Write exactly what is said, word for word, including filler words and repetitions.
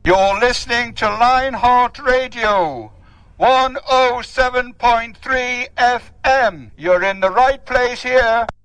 You're listening to Lionheart Radio, one oh seven point three F M. You're in the right place here.